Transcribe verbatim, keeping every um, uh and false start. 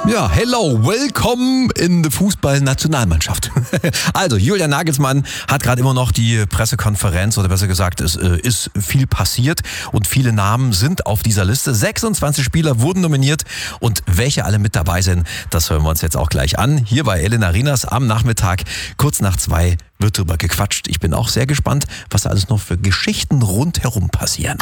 Ja, hello, welcome in the Fußball-Nationalmannschaft. Also, Julian Nagelsmann hat gerade immer noch die Pressekonferenz, oder besser gesagt, es äh, ist viel passiert und viele Namen sind auf dieser Liste. sechsundzwanzig Spieler wurden nominiert und welche alle mit dabei sind, das hören wir uns jetzt auch gleich an. Hier bei Elena Rinas am Nachmittag, kurz nach zwei, wird drüber gequatscht. Ich bin auch sehr gespannt, was da alles noch für Geschichten rundherum passieren.